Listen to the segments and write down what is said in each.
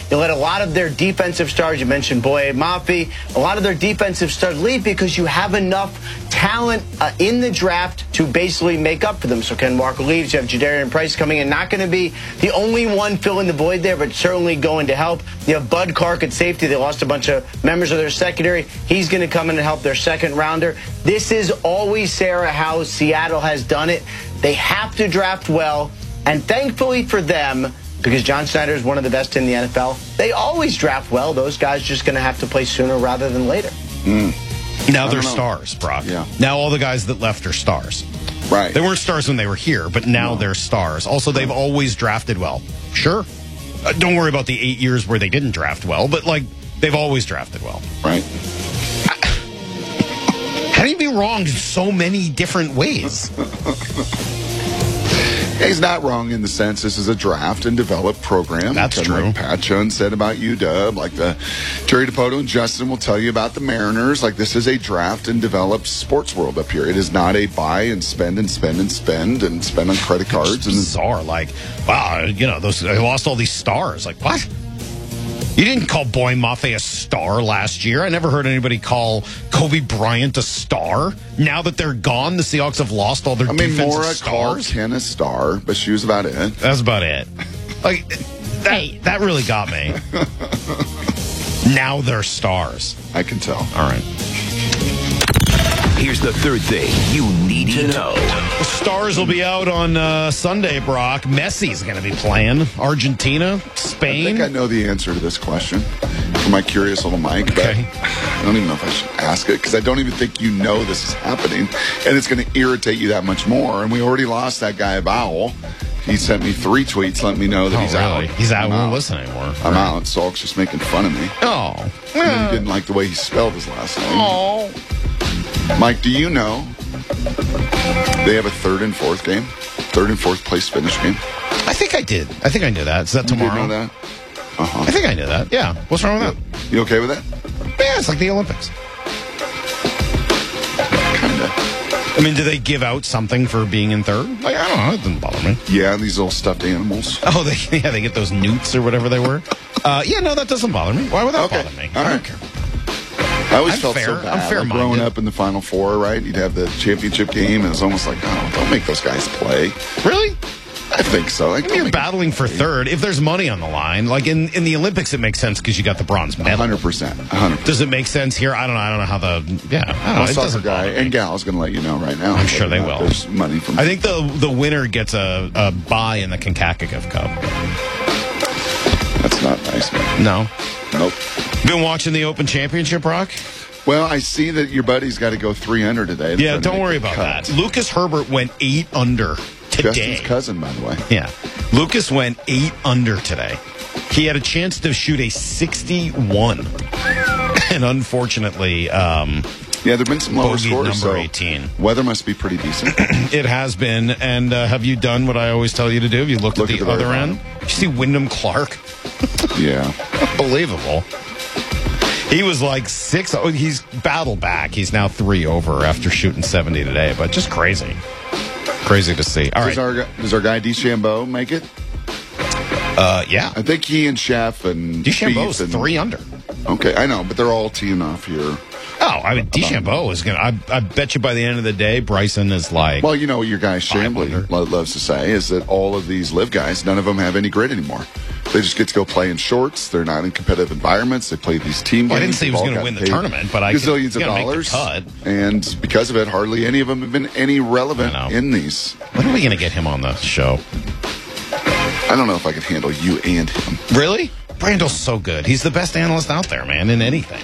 You let a lot of their defensive stars, you mentioned Boye Mafe, a lot of their defensive stars leave because you have enough talent in the draft to basically make up for them. So Ken Walker leaves, you have Jadarian Price coming in, not going to be the only one filling the void there, but certainly going to help. You have Bud Clark at safety. They lost a bunch of members of their secondary. He's going to come in and help their second rounder. This is always, Sarah, how Seattle has done it. They have to draft well, and thankfully for them, because John Schneider is one of the best in the NFL, they always draft well. Those guys just going to have to play sooner rather than later. Now they're stars, Brock. Yeah. Now all the guys that left are stars. Right. They weren't stars when they were here, but now they're stars. Also, they've always drafted well. Sure. Don't worry about the 8 years where they didn't draft well, but, like, they've always drafted well. Right. How do you be wrong in so many different ways? He's not wrong in the sense this is a draft and develop program. That's kind true. Like Pat Jones said about UW, like the Terry DePoto and Justin will tell you about the Mariners. Like, this is a draft and develop sports world up here. It is not a buy and spend and spend and spend and spend on credit cards. It's bizarre. Like, wow, you know, they lost all these stars. Like, what? You didn't call Boye Mafe a star last year. I never heard anybody call Kobe Bryant a star. Now that they're gone, the Seahawks have lost all their defensive Maura stars. called Ken a star, but she was about it. That's about it. Like, that really got me. Now they're stars. I can tell. All right. Here's the third thing you need to know. The Stars will be out on Sunday, Brock. Messi's going to be playing. Argentina, Spain. I think I know the answer to this question for my curious little Mike. Okay. But I don't even know if I should ask it because I don't even think you know this is happening. And it's going to irritate you that much more. And we already lost that guy, Bowell. He sent me 3 tweets letting me know that he's out. He's out. I'm Won't listen anymore. I'm out. Salk's just making fun of me. Oh. He didn't like the way he spelled his last name. Oh. Mike, do you know they have a third and fourth game? Third and fourth place finish game? I think I did. I think I knew that. Is that tomorrow? You did know that? Uh-huh. I think I knew that. Yeah. What's wrong with that? You okay with that? Yeah, it's like the Olympics. Kind of. I mean, do they give out something for being in third? Like, I don't know. It doesn't bother me. Yeah, these little stuffed animals. Oh, they get those newts or whatever they were. Yeah, no, that doesn't bother me. Why would that bother me? All I don't right. care. I always I'm felt fair. so bad. I'm fair-minded. Like growing up in the Final Four, right? You'd have the championship game, and it's almost like, oh, don't make those guys play. Really? I think so. Like, I mean, you're battling for third. If there's money on the line, like in the Olympics, it makes sense because you got the bronze medal. 100%. 100%. Does it make sense here? I don't know how the I don't know. My It soccer doesn't guy bother me. and gal is going to let you know right now. I'm sure they will. There's money from. I think the winner gets a bye in the CONCACAF Cup. That's not nice, man. No. Nope. Been watching the Open Championship, Rock? Well, I see that your buddy's got to go 300 today. Yeah, don't worry about that. Lucas Herbert went 8 under today. Justin's cousin, by the way. Yeah. Lucas went 8 under today. He had a chance to shoot a 61. And unfortunately, yeah, there have been some lower bogey scores. number So 18. weather must be pretty decent. It has been. And have you done what I always tell you to do? Have you looked Look at at the the other very end? You see Wyndham Clark? Yeah. Unbelievable. He was like 6. Oh, he's battled back. He's now 3 over after shooting 70 today. But just crazy. Crazy to see. All right. Does our guy DeChambeau make it? Yeah. I think he and Chef and DeChambeau's Spieth and 3 under. Okay, I know, but they're all teeing off here. Oh, I mean, DeChambeau is going to... I bet you by the end of the day, Bryson is like... Well, you know what your guy Chambly 500. loves to say is that all of these live guys, none of them have any grit anymore. They just get to go play in shorts. They're not in competitive environments. They play these team games. Well, I didn't say he was They've all going to win gotten the paid tournament, but gazillions of make dollars. the cut. And because of it, hardly any of them have been any relevant I know. in these. When are we going to get him on the show? I don't know if I could handle you and him. Really? Brandel's so good. He's the best analyst out there, man, in anything.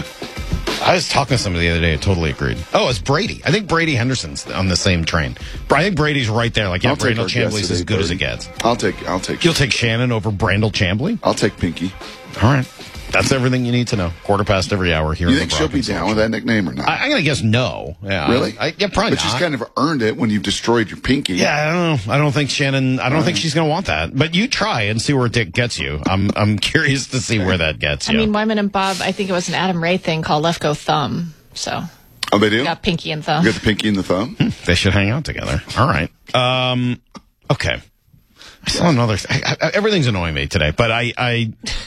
I was talking to somebody the other day who totally agreed. Oh, it's Brady. I think Brady Henderson's on the same train. I think Brady's right there. Like, yeah, I'll take Brandel our guess Chambly's today, as good as it Brady. gets. I'll take. You'll take Shannon over Brandel Chambly? I'll take Pinky. All right. That's everything you need to know. 15:15 every hour here. You on think the she'll be Brockens down Show. with that nickname or not? I'm going to guess no. Yeah. Really? Yeah, probably But she's not. kind of earned it when you've destroyed your Pinky. Yeah, I don't know. I don't think Shannon. I don't think she's going to want that. But you try and see where it gets you. I'm curious to see where that gets I you. mean, Wyman and Bob, I think it was an Adam Ray thing called Left Go Thumb. So Oh, they do? you got Pinky and Thumb. You got the Pinky and the thumb? They should hang out together. All right. Okay. I saw another. Everything's annoying me today, but I